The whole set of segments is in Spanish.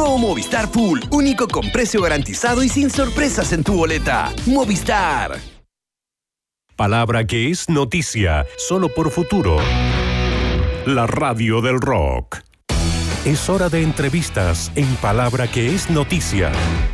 Llegó Movistar Full, único con precio garantizado y sin sorpresas en tu boleta. Movistar. Palabra que es noticia, solo por Futuro. La radio del rock. Es hora de entrevistas en Palabra que es noticia.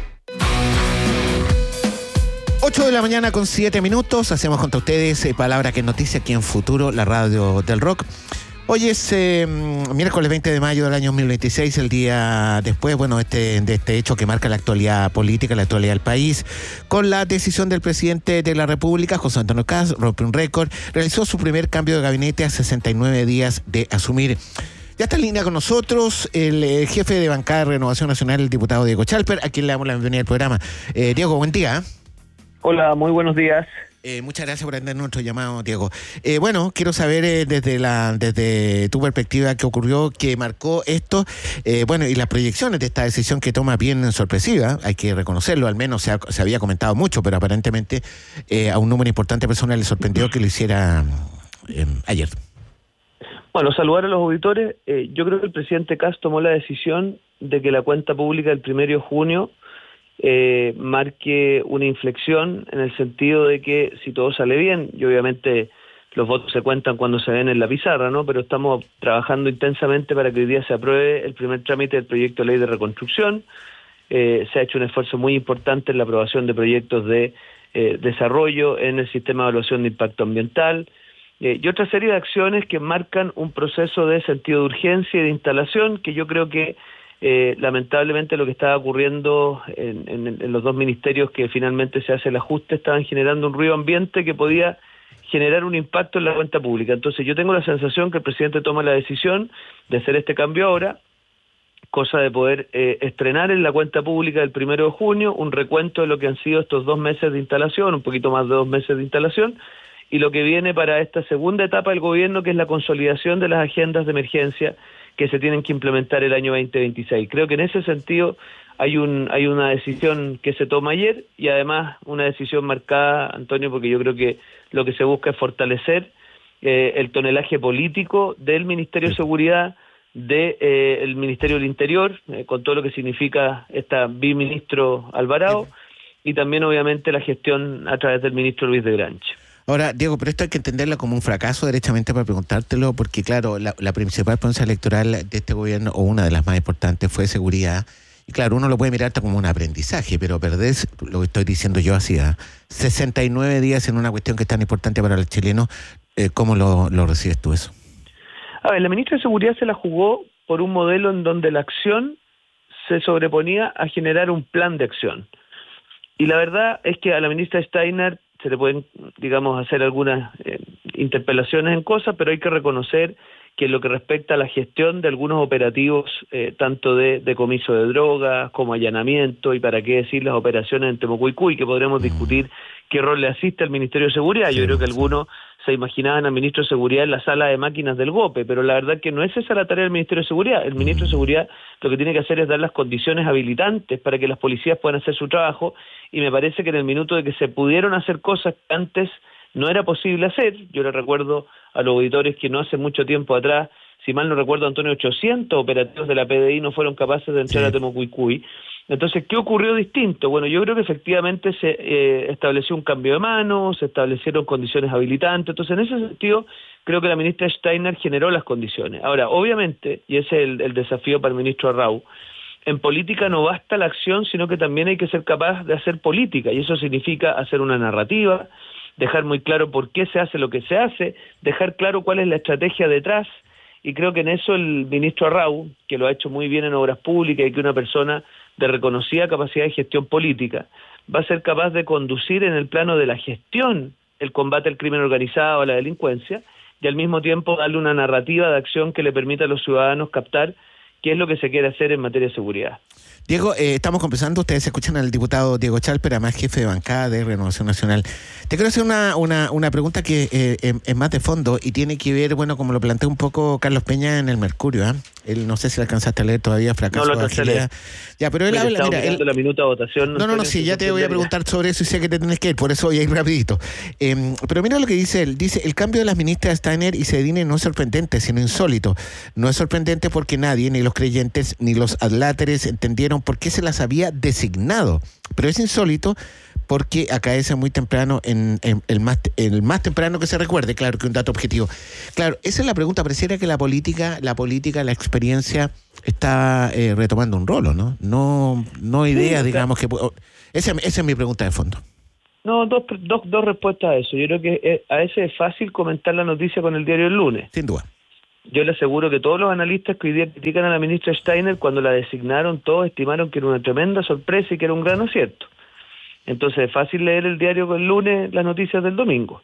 8 de la mañana con 7 minutos. Hacemos contra ustedes Palabra que es noticia aquí en Futuro, la radio del rock. Hoy es miércoles 20 de mayo del año 2026, el día después, de este hecho que marca la actualidad política, la actualidad del país, con la decisión del presidente de la República, José Antonio Kast, rompe un récord, realizó su primer cambio de gabinete a 69 días de asumir. Ya está en línea con nosotros el jefe de bancada de Renovación Nacional, el diputado Diego Chalper, a quien le damos la bienvenida al programa. Diego, buen día. Hola, muy buenos días. Muchas gracias por atender nuestro llamado, Diego. Quiero saber desde tu perspectiva qué ocurrió, qué marcó esto, y las proyecciones de esta decisión que toma bien sorpresiva, hay que reconocerlo, al menos se había comentado mucho, pero aparentemente a un número importante de personas le sorprendió que lo hiciera ayer. Bueno, saludar a los auditores. Yo creo que el presidente Kast tomó la decisión de que la cuenta pública del 1 de junio marque una inflexión en el sentido de que si todo sale bien, y obviamente los votos se cuentan cuando se ven en la pizarra, ¿no? Pero estamos trabajando intensamente para que hoy día se apruebe el primer trámite del proyecto de ley de reconstrucción. Se ha hecho un esfuerzo muy importante en la aprobación de proyectos de desarrollo en el sistema de evaluación de impacto ambiental y otra serie de acciones que marcan un proceso de sentido de urgencia y de instalación que yo creo que lamentablemente lo que estaba ocurriendo en los dos ministerios que finalmente se hace el ajuste estaban generando un ruido ambiente que podía generar un impacto en la cuenta pública. Entonces yo tengo la sensación que el presidente toma la decisión de hacer este cambio ahora, cosa de poder estrenar en la cuenta pública del 1 de junio un recuento de lo que han sido estos 2 meses de instalación, un poquito más de 2 meses de instalación, y lo que viene para esta segunda etapa del gobierno, que es la consolidación de las agendas de emergencia que se tienen que implementar el año 2026. Creo que en ese sentido hay una decisión que se toma ayer y además una decisión marcada, Antonio, porque yo creo que lo que se busca es fortalecer el tonelaje político del Ministerio de Seguridad, el Ministerio del Interior, con todo lo que significa esta biministro Alvarado, y también obviamente la gestión a través del ministro Luis de Granchi. Ahora, Diego, pero esto hay que entenderlo como un fracaso derechamente para preguntártelo, porque claro, la principal promesa electoral de este gobierno, o una de las más importantes, fue seguridad. Y claro, uno lo puede mirar como un aprendizaje, pero perder, lo que estoy diciendo yo así, 69 días en una cuestión que es tan importante para los chilenos, ¿cómo lo recibes tú eso? A ver, la ministra de Seguridad se la jugó por un modelo en donde la acción se sobreponía a generar un plan de acción. Y la verdad es que a la ministra Steiner se le pueden, hacer algunas interpelaciones en cosas, pero hay que reconocer que en lo que respecta a la gestión de algunos operativos, tanto de decomiso de drogas como allanamiento, y para qué decir las operaciones en Temucuicui, que podremos discutir qué rol le asiste al Ministerio de Seguridad. Yo creo que algunos se imaginaban al Ministro de Seguridad en la sala de máquinas del GOPE, pero la verdad que no es esa la tarea del Ministerio de Seguridad. El Ministro de Seguridad lo que tiene que hacer es dar las condiciones habilitantes para que las policías puedan hacer su trabajo, y me parece que en el minuto de que se pudieron hacer cosas que antes no era posible hacer, yo le recuerdo a los auditores que no hace mucho tiempo atrás, si mal no recuerdo, Antonio, 800 operativos de la PDI no fueron capaces de entrar a Temucuicui. Entonces, ¿qué ocurrió distinto? Bueno, yo creo que efectivamente se estableció un cambio de manos, se establecieron condiciones habilitantes. Entonces, en ese sentido, creo que la ministra Steiner generó las condiciones. Ahora, obviamente, y ese es el desafío para el ministro Arrau, en política no basta la acción, sino que también hay que ser capaz de hacer política, y eso significa hacer una narrativa, dejar muy claro por qué se hace lo que se hace, dejar claro cuál es la estrategia detrás, y creo que en eso el ministro Arrau, que lo ha hecho muy bien en obras públicas y que es una persona de reconocida capacidad de gestión política, va a ser capaz de conducir en el plano de la gestión el combate al crimen organizado, a la delincuencia, y al mismo tiempo darle una narrativa de acción que le permita a los ciudadanos captar qué es lo que se quiere hacer en materia de seguridad. Diego, estamos conversando, ustedes escuchan al diputado Diego Chalper, además jefe de bancada de Renovación Nacional. Te quiero hacer una pregunta que es más de fondo y tiene que ver, como lo planteó un poco Carlos Peña en el Mercurio, ¿eh? Él, no sé si lo alcanzaste a leer todavía, fracaso no lo de agilidad. Ya, pero él habla, mira, la minuta de votación. No, sí, ya te voy a preguntar sobre eso y sé que te tienes que ir, por eso voy a ir rapidito. Pero mira lo que dice él, dice, el cambio de las ministras Steiner y Sedine no es sorprendente, sino insólito. No es sorprendente porque nadie, ni los creyentes, ni los adláteres entendieron por qué se las había designado. Pero es insólito porque acaece muy temprano, en el más temprano que se recuerde, claro, que un dato objetivo. Claro, esa es la pregunta. Pareciera que la política, la experiencia está retomando un rol, ¿no? No ideas, digamos, que... Esa es mi pregunta de fondo. No, dos respuestas a eso. Yo creo que a veces es fácil comentar la noticia con el diario El Lunes. Sin duda. Yo le aseguro que todos los analistas que hoy día critican a la ministra Steiner, cuando la designaron, todos estimaron que era una tremenda sorpresa y que era un gran acierto. Entonces es fácil leer el diario el lunes, las noticias del domingo.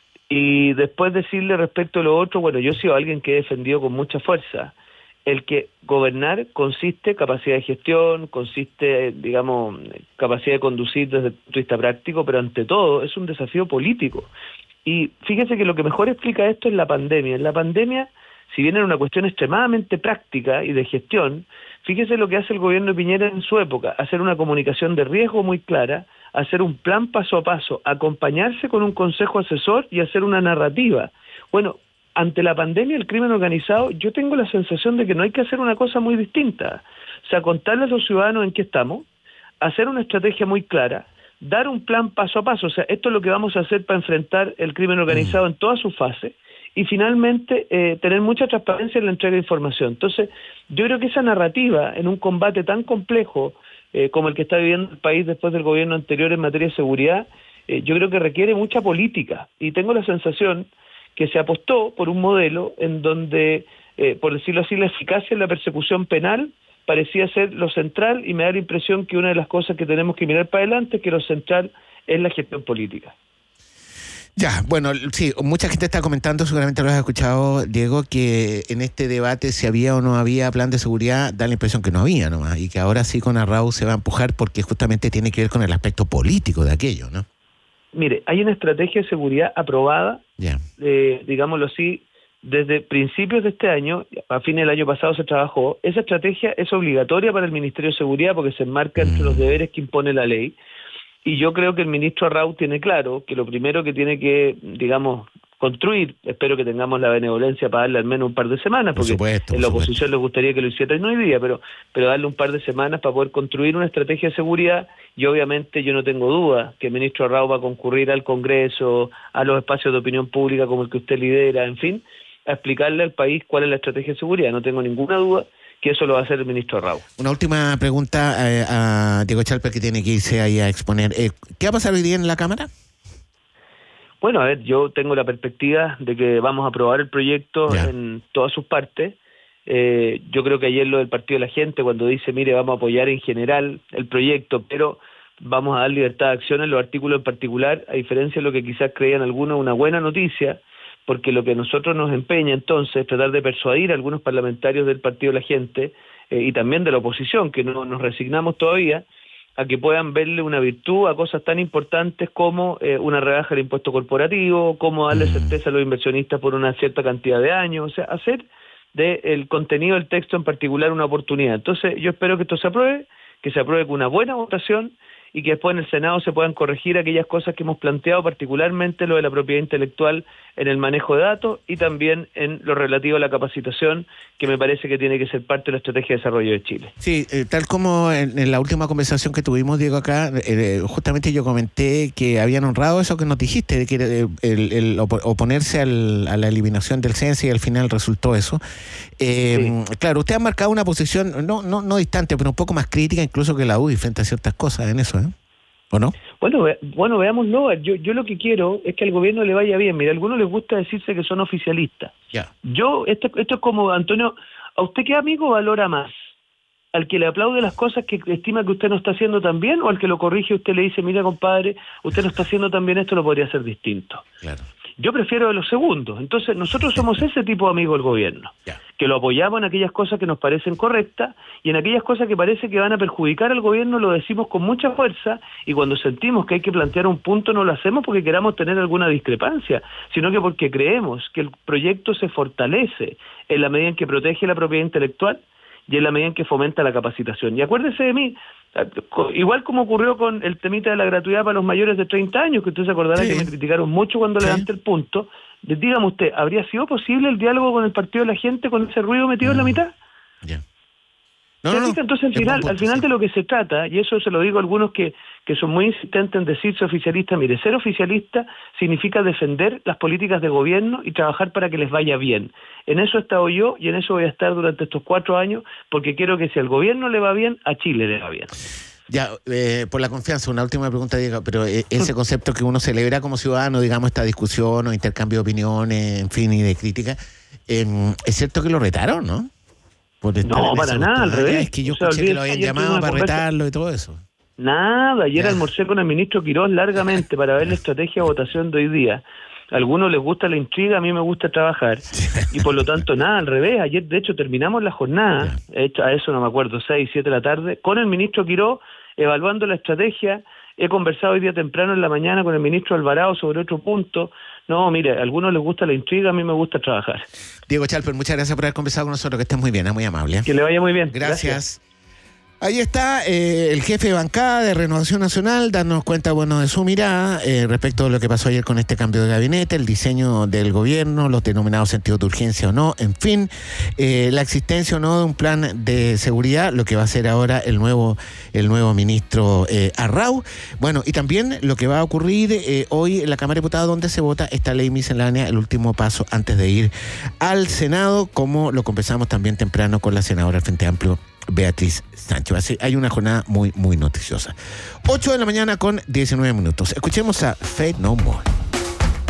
Y después decirle respecto a lo otro, bueno, yo he sido alguien que he defendido con mucha fuerza el que gobernar consiste capacidad de gestión, consiste, digamos, capacidad de conducir desde el punto de vista práctico, pero ante todo es un desafío político. Y fíjese que lo que mejor explica esto es la pandemia. En la pandemia, si bien era una cuestión extremadamente práctica y de gestión, fíjese lo que hace el gobierno de Piñera en su época: hacer una comunicación de riesgo muy clara, hacer un plan paso a paso, acompañarse con un consejo asesor y hacer una narrativa. Bueno, ante la pandemia, el crimen organizado, yo tengo la sensación de que no hay que hacer una cosa muy distinta. O sea, contarle a los ciudadanos en qué estamos, hacer una estrategia muy clara, dar un plan paso a paso. O sea, esto es lo que vamos a hacer para enfrentar el crimen organizado en todas sus fases. Y finalmente, tener mucha transparencia en la entrega de información. Entonces, yo creo que esa narrativa, en un combate tan complejo como el que está viviendo el país después del gobierno anterior en materia de seguridad, yo creo que requiere mucha política. Y tengo la sensación que se apostó por un modelo en donde, por decirlo así, la eficacia en la persecución penal parecía ser lo central, y me da la impresión que una de las cosas que tenemos que mirar para adelante es que lo central es la gestión política. Ya, bueno, sí, mucha gente está comentando, seguramente lo has escuchado, Diego, que en este debate si había o no había plan de seguridad, da la impresión que no había nomás, y que ahora sí con Arrau se va a empujar porque justamente tiene que ver con el aspecto político de aquello, ¿no? Mire, hay una estrategia de seguridad aprobada, digámoslo así, desde principios de este año, a fines del año pasado se trabajó. Esa estrategia es obligatoria para el Ministerio de Seguridad porque se enmarca entre los deberes que impone la ley. Y yo creo que el ministro Arrau tiene claro que lo primero que tiene que, digamos, construir, espero que tengamos la benevolencia para darle al menos un par de semanas, porque en la oposición les gustaría que lo hicieran hoy día, pero darle un par de semanas para poder construir una estrategia de seguridad. Y obviamente yo no tengo duda que el ministro Arrau va a concurrir al Congreso, a los espacios de opinión pública como el que usted lidera, en fin, a explicarle al país cuál es la estrategia de seguridad. No tengo ninguna duda que eso lo va a hacer el ministro Arrau. Una última pregunta a Diego Chalper, que tiene que irse ahí a exponer. ¿Qué va a pasar hoy día en la Cámara? Bueno, a ver, yo tengo la perspectiva de que vamos a aprobar el proyecto en todas sus partes. Yo creo que ayer lo del Partido de la Gente, cuando dice, mire, vamos a apoyar en general el proyecto, pero vamos a dar libertad de acción en los artículos en particular, a diferencia de lo que quizás creían algunos, una buena noticia, porque lo que a nosotros nos empeña entonces es tratar de persuadir a algunos parlamentarios del Partido de la Gente y también de la oposición, que no nos resignamos todavía, a que puedan verle una virtud a cosas tan importantes como una rebaja del impuesto corporativo, como darle certeza a los inversionistas por una cierta cantidad de años, o sea, hacer del contenido del texto en particular una oportunidad. Entonces yo espero que esto se apruebe, que se apruebe con una buena votación y que después en el Senado se puedan corregir aquellas cosas que hemos planteado, particularmente lo de la propiedad intelectual en el manejo de datos y también en lo relativo a la capacitación, que me parece que tiene que ser parte de la estrategia de desarrollo de Chile. Sí, tal como en la última conversación que tuvimos, Diego, acá, justamente yo comenté que habían honrado eso que nos dijiste, de que el oponerse a la eliminación del CENSE, y al final resultó eso. Sí. Claro, usted ha marcado una posición no distante, pero un poco más crítica incluso que la UDI frente a ciertas cosas en eso, ¿o no? Bueno, veámoslo. Yo lo que quiero es que al gobierno le vaya bien. Mira, a algunos les gusta decirse que son oficialistas. Esto es como, Antonio, ¿a usted qué amigo valora más? ¿Al que le aplaude las cosas que estima que usted no está haciendo tan bien, o al que lo corrige y usted le dice, mira, compadre, usted no está haciendo tan bien esto, lo podría hacer distinto? Claro. Yo prefiero de los segundos. Entonces nosotros somos ese tipo de amigo del gobierno, que lo apoyamos en aquellas cosas que nos parecen correctas, y en aquellas cosas que parece que van a perjudicar al gobierno lo decimos con mucha fuerza, y cuando sentimos que hay que plantear un punto no lo hacemos porque queramos tener alguna discrepancia, sino que porque creemos que el proyecto se fortalece en la medida en que protege la propiedad intelectual y en la medida en que fomenta la capacitación. Y acuérdese de mí, igual como ocurrió con el temita de la gratuidad para los mayores de 30 años, que usted se acordará que me criticaron mucho cuando levanté el punto. Dígame usted, ¿habría sido posible el diálogo con el Partido de la Gente con ese ruido metido en la mitad? Entonces al final de lo que se trata, y eso se lo digo a algunos que son muy insistentes en decirse oficialista, mire, ser oficialista significa defender las políticas de gobierno y trabajar para que les vaya bien. En eso he estado yo y en eso voy a estar durante estos 4 años, porque quiero que si al gobierno le va bien, a Chile le va bien. Ya, por la confianza, una última pregunta, Diego, pero ese concepto que uno celebra como ciudadano, digamos, esta discusión o intercambio de opiniones, en fin, y de crítica, es cierto que lo retaron, ¿no? No, para nada, al revés. Es que yo escuché que lo habían llamado para retarlo y todo eso. Nada, ayer almorcé con el ministro Quirós largamente para ver la estrategia de votación de hoy día. A algunos les gusta la intriga, a mí me gusta trabajar. Y por lo tanto, nada, al revés. Ayer, de hecho, terminamos la jornada, a eso no me acuerdo, 6, 7 de la tarde, con el ministro Quirós, evaluando la estrategia. He conversado hoy día temprano en la mañana con el ministro Alvarado sobre otro punto. No, mire, a algunos les gusta la intriga, a mí me gusta trabajar. Diego Chalper, muchas gracias por haber conversado con nosotros, que estés muy bien, muy amable. Que le vaya muy bien. Gracias. Ahí está el jefe de bancada de Renovación Nacional dándonos cuenta, de su mirada respecto de lo que pasó ayer con este cambio de gabinete, el diseño del gobierno, los denominados sentidos de urgencia o no, en fin, la existencia o no de un plan de seguridad, lo que va a hacer ahora el nuevo ministro Arrau. Bueno, y también lo que va a ocurrir hoy en la Cámara de Diputados, donde se vota esta ley miscelánea, el último paso antes de ir al Senado, como lo conversamos también temprano con la senadora del Frente Amplio, Beatriz Sánchez. Así, hay una jornada muy, muy noticiosa. 8 de la mañana con 19 minutos. Escuchemos a Faith No More.